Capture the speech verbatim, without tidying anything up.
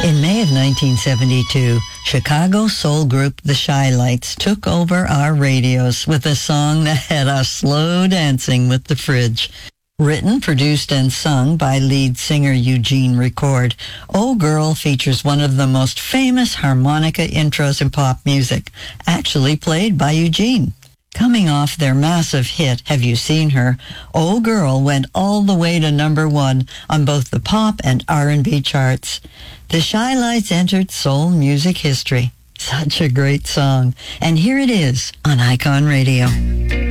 In May of nineteen seventy-two, Chicago soul group The Chi-Lites took over our radios with a song that had us slow dancing with the fridge. Written, produced, and sung by lead singer Eugene Record, Oh Girl features one of the most famous harmonica intros in pop music, actually played by Eugene. Coming off their massive hit, Have You Seen Her?, Oh Girl went all the way to number one on both the pop and R and B charts. The Chi-Lites entered soul music history. Such a great song. And here it is on Icon Radio.